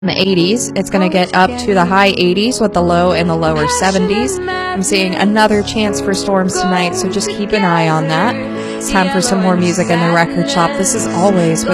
In the 80s. It's going to get up to the high 80s with the low in the lower 70s. I'm seeing another chance for storms tonight, so just keep an eye on that. It's time for some more music in the record shop. This is Always with